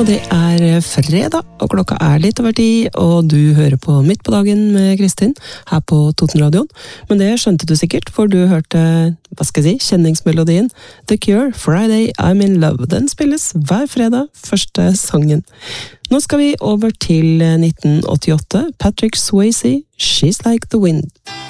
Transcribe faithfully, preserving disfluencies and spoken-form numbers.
og det er fredag, og klokka er litt over ti, og du hører på Midt på dagen med Kristin her på Totenradioen. Men det skjønte du sikkert, for du hørte, hva skal jeg si, kjenningsmelodien The Cure, Friday I'm in Love. Den spilles hver fredag, første sangen. Nå skal vi over til nitten åttiåtte, Patrick Swayze, She's Like the Wind.